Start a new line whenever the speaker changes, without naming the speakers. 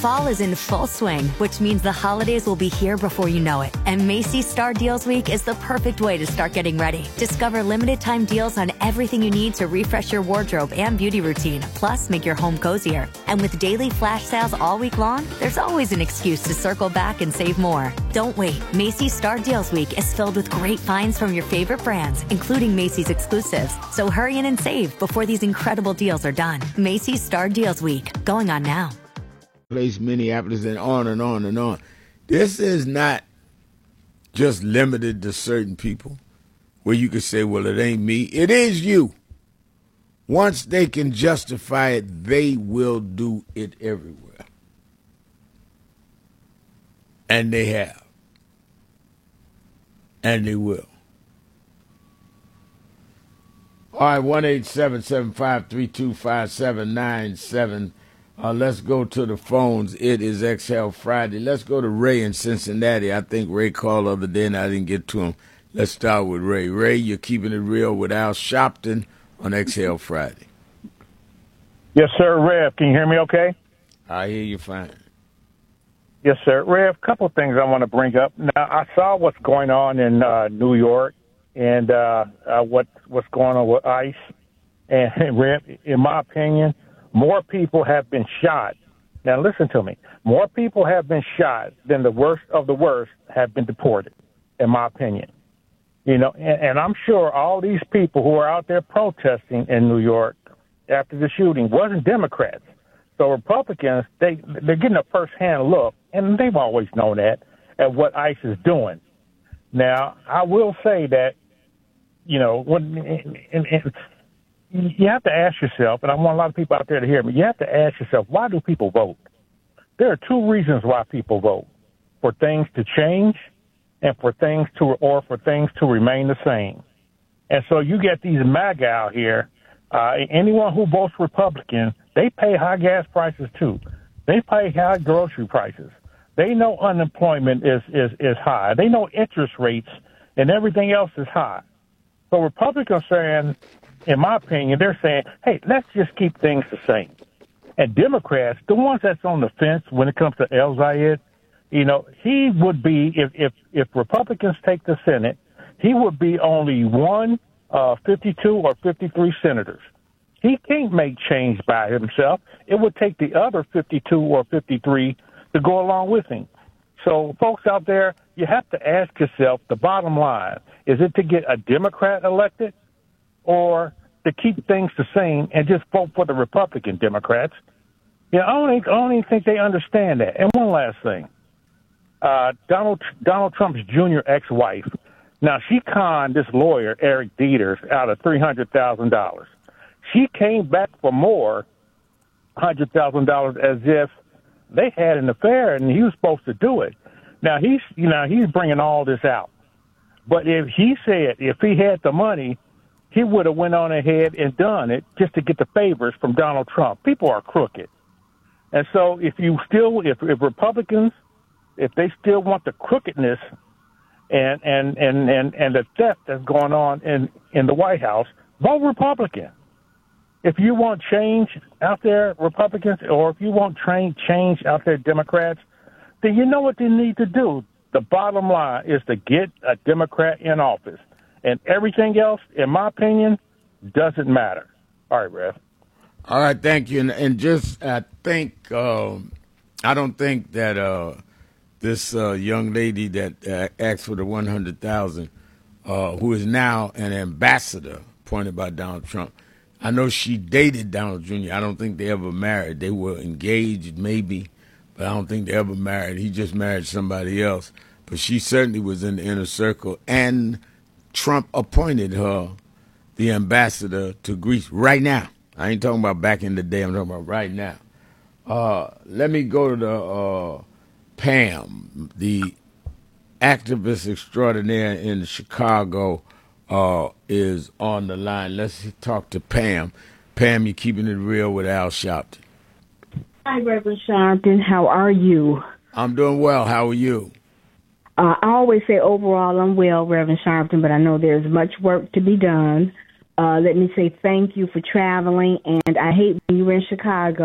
Fall is in full swing, which means the holidays will be here before you know it. And Macy's Star Deals Week is the perfect way to start getting ready. Discover limited time deals on everything you need to refresh your wardrobe and beauty routine, plus make your home cozier. And with daily flash sales all week long, there's always an excuse to circle back and save more. Don't wait. Macy's Star Deals Week is filled with great finds from your favorite brands, including Macy's exclusives. So hurry in and save before these incredible deals are done. Macy's Star Deals Week, going on now.
Place Minneapolis and on and on and on. This is not just limited to certain people where you could say, well, it ain't me. It is you. Once they can justify it, they will do it everywhere. And they have. And they will. All right, 1-877-532-5797. Let's go to the phones. It is Exhale Friday. Let's go to Ray in Cincinnati. I think Ray called the other day and I didn't get to him. Let's start with Ray. Ray, you're keeping it real with Al Sharpton on Exhale Friday.
Yes, sir. Rev, can you hear me okay?
I hear you fine.
Yes, sir. Rev, a couple of things I want to bring up. Now, I saw what's going on in New York and what's going on with ICE. And, Rev, in my opinion, more people have been shot. Now, listen to me. More people have been shot than the worst of the worst have been deported, in my opinion. You know, and I'm sure all these people who are out there protesting in New York after the shooting wasn't Democrats. So Republicans, they're getting a first-hand look, and they've always known that, at what ICE is doing. Now, I will say that, you know, you have to ask yourself, and I want a lot of people out there to hear me, you have to ask yourself, why do people vote? There are two reasons why people vote: for things to change and for things to remain the same. And so you get these MAGA out here, anyone who votes Republican, they pay high gas prices too. They pay high grocery prices. They know unemployment is high. They know interest rates and everything else is high. So Republicans saying, in my opinion, they're saying, hey, let's just keep things the same. And Democrats, the ones that's on the fence when it comes to El Zayed, you know, he would be, if Republicans take the Senate, he would be only one 52 or 53 senators. He can't make change by himself. It would take the other 52 or 53 to go along with him. So, folks out there, you have to ask yourself the bottom line. Is it to get a Democrat elected or to keep things the same and just vote for the Republican Democrats? Yeah, I don't even think they understand that. And one last thing. Donald Trump's junior ex-wife. Now, she conned this lawyer, Eric Dieters, out of $300,000. She came back for more, $100,000, as if they had an affair and he was supposed to do it. Now, he's bringing all this out. But if he had the money, he would have went on ahead and done it just to get the favors from Donald Trump. People are crooked. And so if Republicans, if they still want the crookedness and the theft that's going on in the White House, vote Republican. If you want change out there, Republicans, or if you want change out there, Democrats, then you know what they need to do. The bottom line is to get a Democrat in office. And everything else, in my opinion, doesn't matter. All right, Rev.
All right, thank you. And just, I don't think that this young lady that asked for the $100,000, who is now an ambassador appointed by Donald Trump, I know she dated Donald Jr. I don't think they ever married. They were engaged, maybe, but I don't think they ever married. He just married somebody else. But she certainly was in the inner circle, and Trump appointed her the ambassador to Greece right now. I ain't talking about back in the day. I'm talking about right now. Let me go to the Pam, the activist extraordinaire in Chicago, is on the line. Let's talk to Pam. Pam, you're keeping it real with Al Sharpton.
Hi, Reverend Sharpton. How are you?
I'm doing well. How are you?
I always say overall I'm well, Reverend Sharpton, but I know there's much work to be done. Let me say thank you for traveling, and I hate when you were in Chicago